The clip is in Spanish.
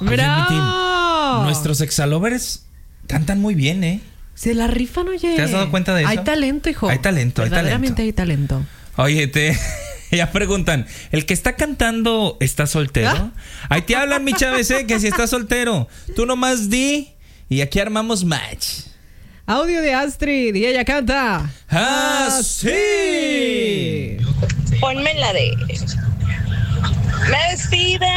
¡Bravo! Nuestros exalovers cantan muy bien, ¿eh? Se la rifan, oye. ¿Te has dado cuenta de eso? Hay talento, hijo. Hay talento, Verdaderamente hay talento. Oye, ya preguntan, ¿el que está cantando está soltero? Ahí te hablan, mi Chávez, que si está soltero. Tú nomás di y aquí armamos match. Audio de Astrid y ella canta ¡Así! Ponme la de... Me despide